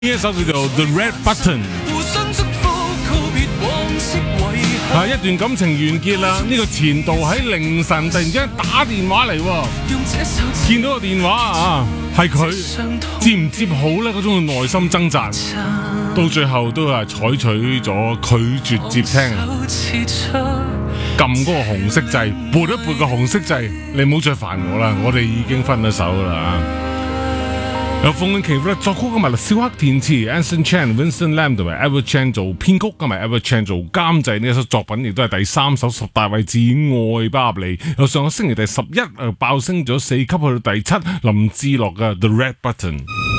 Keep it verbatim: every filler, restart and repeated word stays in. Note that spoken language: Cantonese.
呢一首叫做 The Red Button， 係一段感情完結啦。呢個前度喺凌晨突然之間打電話嚟喎，見到個電話啊，係佢接唔接好呢？嗰種內心掙扎，到最後都係採取咗拒絕接聽，撳嗰個紅色掣，撥一撥個紅色掣，你唔好再煩我啦，我哋已經分咗手啦。有鳳英奇咧作曲，今日小黑填詞 ，Anson Chan、Vincent Lam 同埋 Edward Chan 做編曲，今日 Edward Chan 做監製。呢一首作品亦都係第三首十大位置外巴入嚟，由上個星期第十一誒爆升咗四級去到第七，林志樂嘅 The Red Button。